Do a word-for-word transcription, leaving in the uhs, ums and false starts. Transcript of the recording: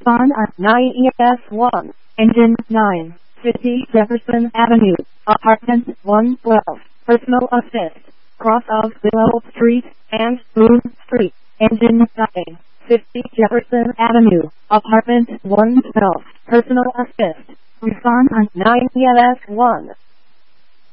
Respond at nine E S one, Engine nine, fifty Jefferson Avenue, Apartment one twelve, Personal Assist, cross of Willow Street and Broome Street, Engine nine, fifty Jefferson Avenue, Apartment one twelve, Personal Assist. Respond at nine E S one.